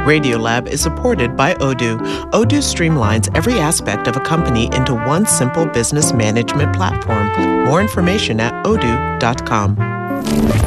Radiolab is supported by Odoo. Odoo streamlines every aspect of a company into one simple business management platform. More information at odoo.com.